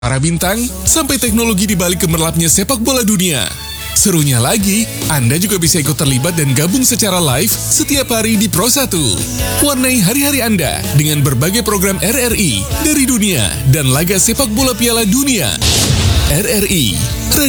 para bintang, sampai teknologi di balik gemerlapnya sepak bola dunia. Serunya lagi, Anda juga bisa ikut terlibat dan gabung secara live setiap hari di Pro 1. Warnai hari-hari Anda dengan berbagai program RRI dari dunia dan laga sepak bola Piala Dunia. RRI